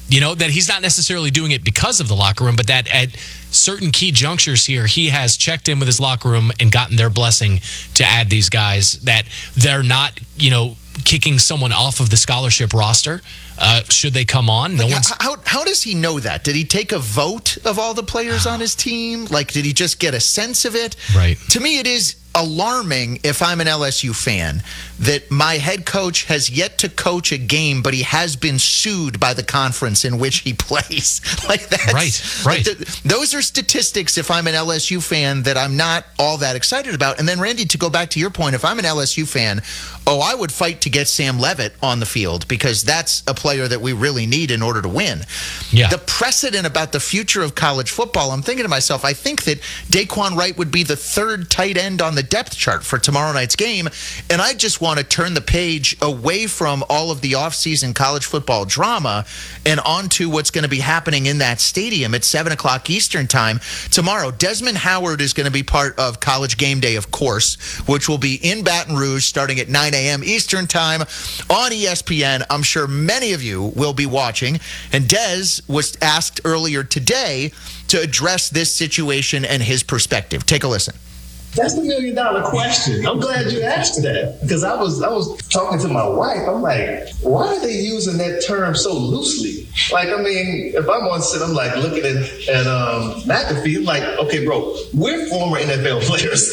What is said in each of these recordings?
that he's not necessarily doing it because of the locker room, but that at certain key junctures here, he has checked in with his locker room and gotten their blessing to add these guys, that they're not, kicking someone off of the scholarship roster should they come on. How does he know that? Did he take a vote of all the players on his team? Like, did he just get a sense of it? Right. To me, it is alarming, if I'm an LSU fan, that my head coach has yet to coach a game, but he has been sued by the conference in which he plays. Like that. Right. Those are statistics, if I'm an LSU fan, that I'm not all that excited about. And then, Randy, to go back to your point, if I'm an LSU fan, I would fight to get Sam Levitt on the field, because that's a player that we really need in order to win. Yeah. The precedent about the future of college football, I'm thinking to myself, I think that Daquan Wright would be the third tight end on the depth chart for tomorrow night's game, and I just want to turn the page away from all of the offseason college football drama and onto what's going to be happening in that stadium at 7 o'clock Eastern time tomorrow. Desmond Howard is going to be part of College Game Day, of course, which will be in Baton Rouge starting at 9 a.m. Eastern time on ESPN. I'm sure many of you will be watching, and Des was asked earlier today to address this situation and his perspective. Take a listen. That's the $1 million question. I'm glad you asked that, because I was talking to my wife. I'm like, why are they using that term so loosely? Like, I mean, if I'm on set, I'm like looking at McAfee, I'm like, okay, bro, we're former NFL players.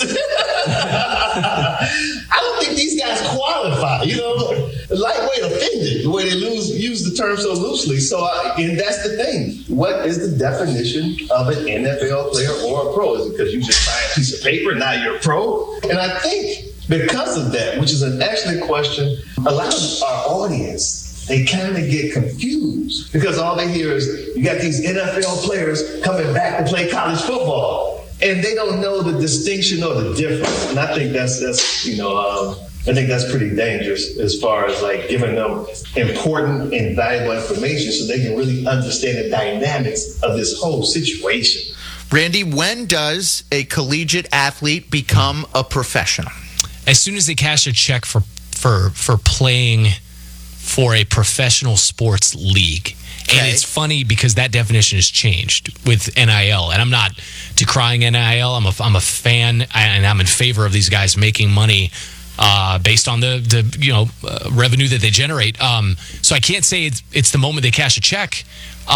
I don't think these guys qualify, lightweight offended, the way they use the term so loosely. So, and that's the thing. What is the definition of an NFL player or a pro? Is it because you just sign a piece of paper, now you're a pro? And I think because of that, which is an excellent question, a lot of our audience, they kind of get confused because all they hear is you got these NFL players coming back to play college football, and they don't know the distinction or the difference. And I think that's I think that's pretty dangerous as far as like giving them important and valuable information so they can really understand the dynamics of this whole situation. Randy, when does a collegiate athlete become a professional? As soon as they cash a check for playing for a professional sports league. Okay. And it's funny because that definition has changed with NIL, and I'm not decrying NIL. I'm a fan, and I'm in favor of these guys making money based on the revenue that they generate. So I can't say it's the moment they cash a check,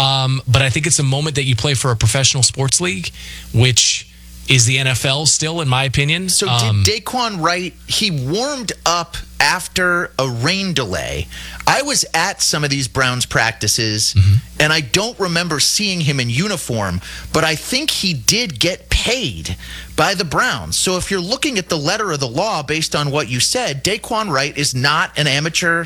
but I think it's the moment that you play for a professional sports league, which is the NFL still, in my opinion. So did Daquan Wright, he warmed up after a rain delay. I was at some of these Browns practices, and I don't remember seeing him in uniform, but I think he did get paid by the Browns. So if you're looking at the letter of the law based on what you said, Daquan Wright is not an amateur.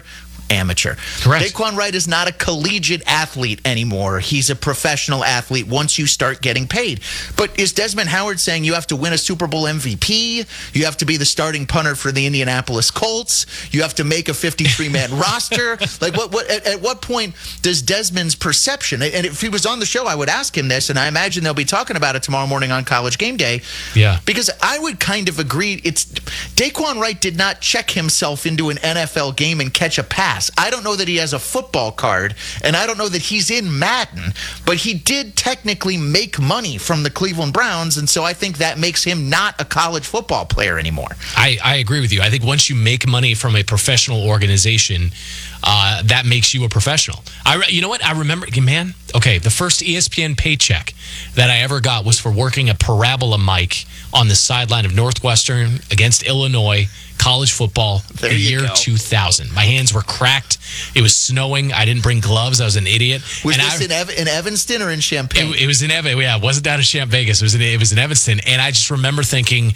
Correct. Daquan Wright is not a collegiate athlete anymore. He's a professional athlete once you start getting paid. But is Desmond Howard saying you have to win a Super Bowl MVP? You have to be the starting punter for the Indianapolis Colts? You have to make a 53-man roster? Like, at what point does Desmond's perception, and if he was on the show, I would ask him this, and I imagine they'll be talking about it tomorrow morning on College Game Day. Yeah. Because I would kind of agree, Daquan Wright did not check himself into an NFL game and catch a pass. I don't know that he has a football card, and I don't know that he's in Madden, but he did technically make money from the Cleveland Browns, and so I think that makes him not a college football player anymore. I agree with you. I think once you make money from a professional organization, that makes you a professional. You know what? I remember, man, okay, the first ESPN paycheck that I ever got was for working a parabola mic on the sideline of Northwestern against Illinois college football the year 2000. My hands were cracked. It was snowing. I didn't bring gloves. I was an idiot. Was this in Evanston or in Champaign? It was in Evanston. Yeah, it wasn't down in Champaign. It was in Evanston. And I just remember thinking,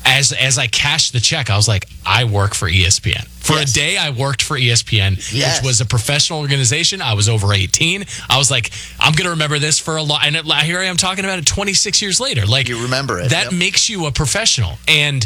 as I cashed the check, I was like, I work for ESPN. For a day, I worked for ESPN, which was a professional organization. I was over 18. I was like, I'm going to remember this for a lot. And here I am talking about it 26 years later. Like, you remember it. That makes you a professional. And,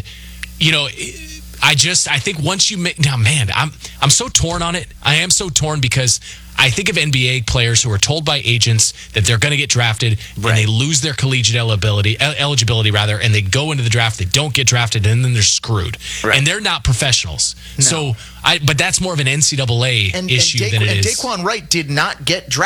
I think once you make, now, man, I'm so torn on it. I am so torn because I think of NBA players who are told by agents that they're going to get drafted, and they lose their collegiate eligibility, and they go into the draft, they don't get drafted, and then they're screwed. Right. And they're not professionals. No. So, but that's more of an NCAA issue than it is. And Daquan Wright did not get drafted.